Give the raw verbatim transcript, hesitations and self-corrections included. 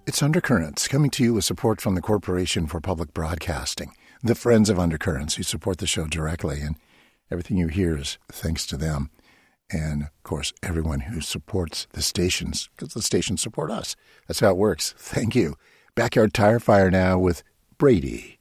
It's Undercurrents, coming to you with support from the Corporation for Public Broadcasting, the Friends of Undercurrents, who support the show directly, and everything you hear is thanks to them. And, of course, everyone who supports the stations, because the stations support us. That's how it works. Thank you. Backyard Tire Fire now with Brady.